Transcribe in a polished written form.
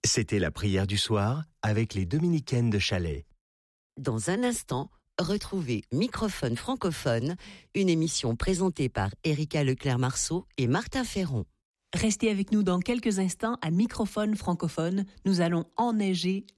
C'était la prière du soir avec les dominicaines de Chalais. Dans un instant, retrouvez Microphone francophone, une émission présentée par Erika Leclerc-Marceau et Martin Ferron. Restez avec nous dans quelques instants à Microphone francophone. Nous allons enneiger